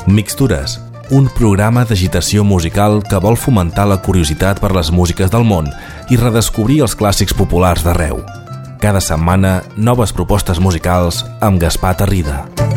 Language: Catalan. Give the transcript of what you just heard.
Mixtures, un programa d'agitació musical que vol fomentar la curiositat per les músiques del món i redescobrir els clàssics populars d'arreu. Cada setmana, noves propostes musicals amb Gaspar Tarrida.